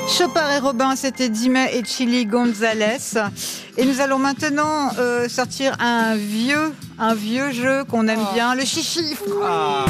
Chopard et Robin, c'était Dime et Chili Gonzalez. Et nous allons maintenant sortir un vieux jeu qu'on aime bien, le chiffre. Ah.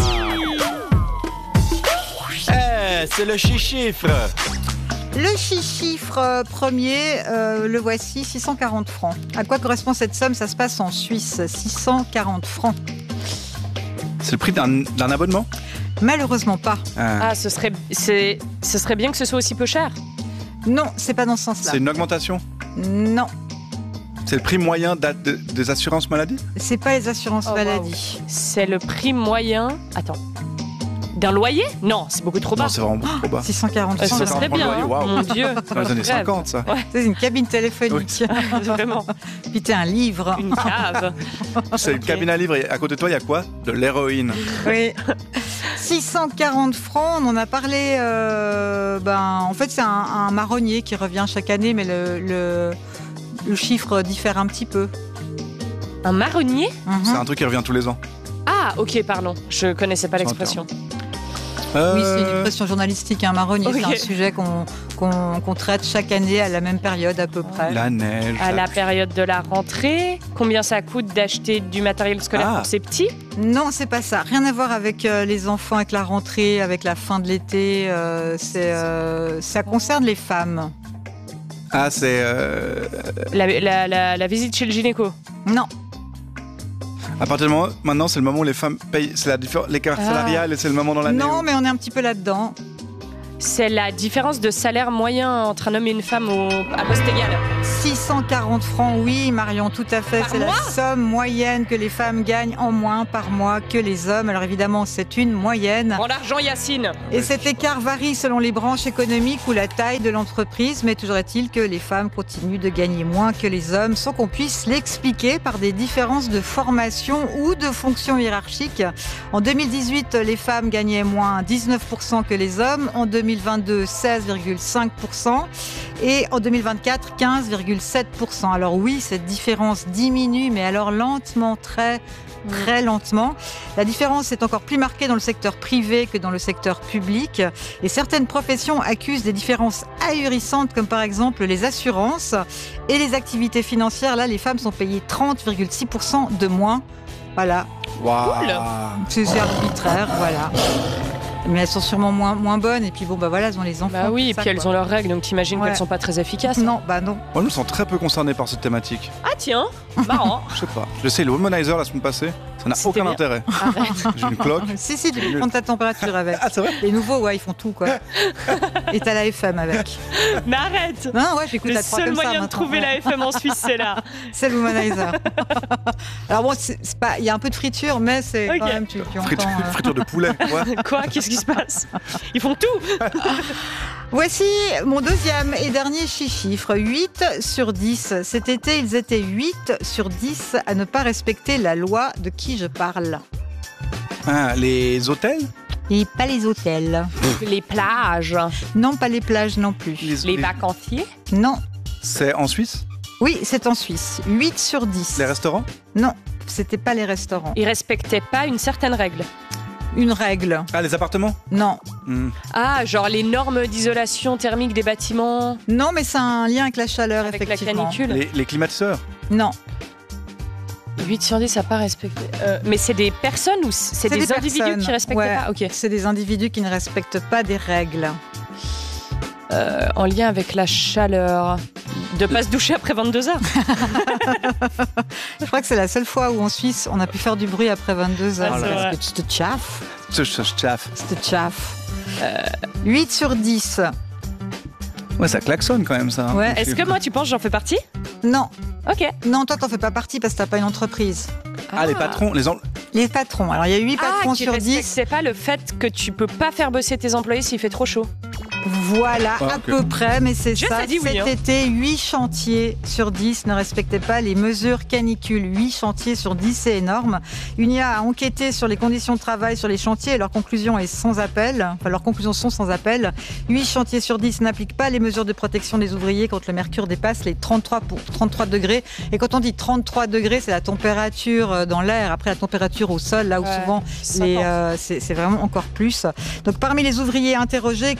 C'est le chiffre. Le chiffre premier, le voici, 640 francs. À quoi correspond cette somme? Ça se passe en Suisse, 640 francs. C'est le prix d'un abonnement? Malheureusement pas. Ce serait bien que ce soit aussi peu cher. Non, c'est pas dans ce sens-là. C'est une augmentation? Non. C'est le prix moyen des assurances maladie? C'est pas les assurances maladie. Wow. C'est le prix moyen... Attends. D'un loyer? Non, c'est beaucoup trop bas. Non, c'est vraiment beaucoup trop bas. 640 francs. Ça serait bien, hein. Wow. Mon Dieu. C'est dans les années 50, ça. Ouais. C'est une cabine téléphonique. Oui. Vraiment. Puis t'es un livre. Une cave. C'est une cabine à livres et à côté de toi, il y a quoi? De l'héroïne. Oui. 640 francs, on en a parlé. En fait, c'est un marronnier qui revient chaque année, mais le chiffre diffère un petit peu. Un marronnier? C'est un truc qui revient tous les ans. Ah, ok, pardon. Je connaissais pas l'expression. Oui, c'est une expression journalistique, un marronnier. Okay. C'est un sujet qu'on traite chaque année à la même période à peu près. La neige. À la période de la rentrée. Combien ça coûte d'acheter du matériel scolaire pour ces petits? Non, c'est pas ça. Rien à voir avec les enfants, avec la rentrée, avec la fin de l'été. Ça concerne les femmes. Ah, c'est... La visite chez le gynéco? Non. À partir du moment, maintenant, c'est le moment où les femmes payent, c'est l'écart salarial et c'est le moment dans l'année. Non, mais on est un petit peu là-dedans. C'est la différence de salaire moyen entre un homme et une femme à poste égal. 640 francs, oui, Marion, tout à fait. C'est la somme moyenne que les femmes gagnent en moins par mois que les hommes. Alors évidemment, c'est une moyenne. Prends l'argent, Yacine. Et cet écart varie selon les branches économiques ou la taille de l'entreprise. Mais toujours est-il que les femmes continuent de gagner moins que les hommes, sans qu'on puisse l'expliquer par des différences de formation ou de fonction hiérarchique. En 2018, les femmes gagnaient moins 19% que les hommes. En 2022, 16,5%. Et en 2024, 15,7%. Alors oui, cette différence diminue, mais alors lentement, très lentement. La différence est encore plus marquée dans le secteur privé que dans le secteur public. Et certaines professions accusent des différences ahurissantes, comme par exemple les assurances et les activités financières. Là, les femmes sont payées 30,6% de moins. Voilà. Wow. Cool. C'est arbitraire, voilà. Mais elles sont sûrement moins bonnes. Et puis voilà, elles ont les enfants. Bah oui, et puis elles ont leurs règles, donc t'imagines qu'elles sont pas très efficaces. Non. Moi, je me sens très peu concerné par cette thématique. Ah tiens, marrant. Je sais pas. Je sais, le Womanizer la semaine passée, ça n'a aucun intérêt. J'ai une cloque. Si, tu peux prendre ta température avec. Ah, c'est vrai? Les nouveaux, ils font tout, quoi. Et t'as la FM avec. Mais arrête. Non, j'écoute la 3 comme ça. Le seul moyen de trouver la FM en Suisse, c'est là. C'est le Womanizer. Alors bon, c'est pas, il y a un peu de friture, mais c'est quand même, tu entends... Friture de poulet, Quoi? Qu'est-ce qui se passe? Ils font tout. Voici mon deuxième et dernier chiffre, 8 sur 10. Cet été, ils étaient 8 sur 10 à ne pas respecter la loi. De qui je parle? Ah, les hôtels? Et pas les hôtels. Les plages? Non, pas les plages non plus. Les vacanciers? Non. C'est en Suisse? Oui, c'est en Suisse. 8 sur 10. Les restaurants? Non, c'était pas les restaurants. Ils respectaient pas une certaine règle? Une règle. Ah, les appartements? Non. Ah, genre les normes d'isolation thermique des bâtiments? Non, mais c'est un lien avec la chaleur, avec effectivement. la canicule? Les climatiseurs? Non. 8 sur 10 à pas respecter. Mais c'est des personnes ou c'est des individus qui respectent pas? Ok. C'est des individus qui ne respectent pas des règles. En lien avec la chaleur. De pas se doucher après 22h. Je crois que c'est la seule fois où en Suisse on a pu faire du bruit après 22h. Parce que tu te chaffes. Tu te chaffes. 8 sur 10. Ouais, ça klaxonne quand même, ça. Hein. Ouais. Est-ce que moi, tu penses que j'en fais partie? Non. Ok. Non, toi, t'en fais pas partie parce que t'as pas une entreprise. Ah, les patrons, les patrons. Alors, il y a 8 patrons sur 10. C'est pas le fait que tu peux pas faire bosser tes employés s'il fait trop chaud. Voilà, à peu près, mais c'est ça. Cet été, 8 chantiers sur 10 ne respectaient pas les mesures canicules. 8 chantiers sur 10, c'est énorme. UNIA a enquêté sur les conditions de travail sur les chantiers et leurs conclusions est sans appel. Enfin, leurs conclusions sont sans appel. 8 chantiers sur 10 n'appliquent pas les mesures de protection des ouvriers quand le mercure dépasse les 33 degrés. Et quand on dit 33 degrés, c'est la température dans l'air. Après, la température au sol, là où souvent, c'est vraiment encore plus. Donc, parmi les ouvriers interrogés, 15%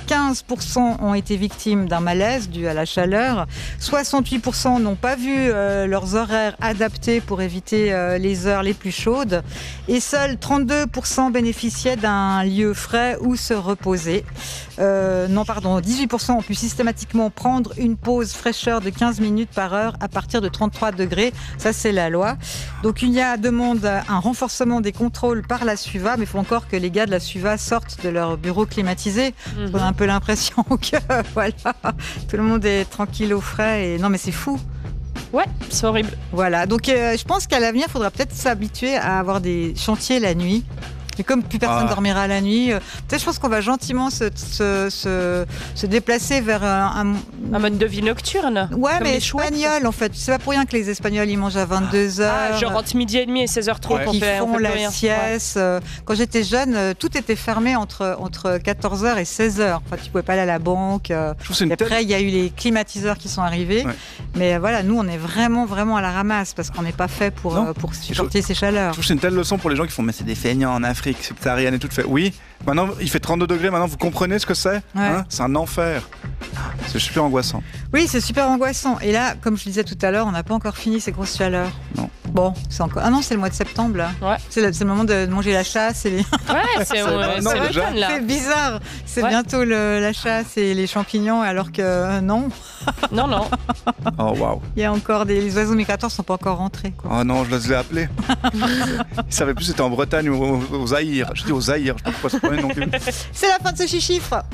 39% ont été victimes d'un malaise dû à la chaleur. 68% n'ont pas vu leurs horaires adaptés pour éviter les heures les plus chaudes. Et seuls 32% bénéficiaient d'un lieu frais où se reposer. 18% ont pu systématiquement prendre une pause fraîcheur de 15 minutes par heure à partir de 33 degrés. Ça, c'est la loi. Donc, UNIA demande un renforcement des contrôles par la SUVA, mais il faut encore que les gars de la SUVA sortent de leur bureau climatisé. On a un peu l'impression que voilà, tout le monde est tranquille au frais. Et... Non, mais c'est fou. Ouais, c'est horrible. Voilà, donc je pense qu'à l'avenir, il faudra peut-être s'habituer à avoir des chantiers la nuit. Et comme plus personne dormira la nuit, peut-être je pense qu'on va gentiment se déplacer vers un mode de vie nocturne. Ouais, mais espagnol en fait. C'est pas pour rien que les Espagnols ils mangent à 22h. Genre entre midi et demi et 16h30 ils font la sieste. Quand j'étais jeune, tout était fermé entre 14h et 16h. Enfin, tu pouvais pas aller à la banque. Après, il y a eu les climatiseurs qui sont arrivés. Ouais. Mais voilà, nous on est vraiment à la ramasse parce qu'on n'est pas fait pour supporter ces chaleurs. Je trouve que c'est une telle leçon pour les gens qui font mais c'est des feignants en Afrique subsaharienne et tout. Fait oui, maintenant il fait 32 degrés, maintenant vous comprenez ce que c'est, hein, c'est un enfer. C'est super angoissant. Oui, c'est super angoissant. Et là, comme je le disais tout à l'heure, on n'a pas encore fini ces grosses chaleurs. Non. Bon, c'est encore. Ah non, c'est le mois de septembre là. Ouais. C'est le moment de manger la chasse et les. Ouais, c'est l'automne là. C'est bizarre. C'est bientôt la chasse et les champignons, alors que non. Non. Oh waouh. Il y a encore les oiseaux migrateurs sont pas encore rentrés. Quoi. Oh non, je les ai appelés. Ils savaient plus si c'était en Bretagne ou aux Zaïre. Je dis aux Zaïre, je sais pas pourquoi ça prenait non plus. C'est la fin de ce chiffre.